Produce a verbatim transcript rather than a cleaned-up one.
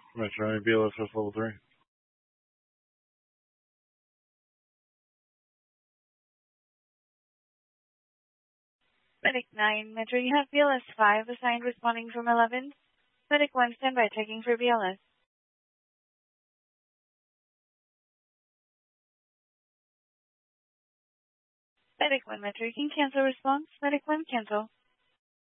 Metro B L S level three. Medic nine, Metro, you have B L S five assigned responding from eleven. Medic one, standby checking for B L S. Medic one, Metro, you can cancel response. Medic one, cancel.